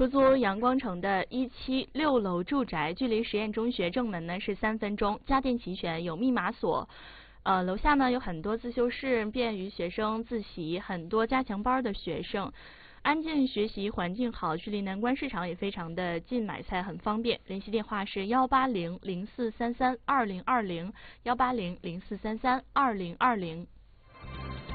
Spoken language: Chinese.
出租阳光城的176楼住宅，距离实验中学正门呢是3分钟，家电齐全，有密码锁。楼下呢有很多自修室，便于学生自习，很多加强班的学生。安静学习环境好，距离南关市场也非常的近，买菜很方便。联系电话是18004332020，18004332020。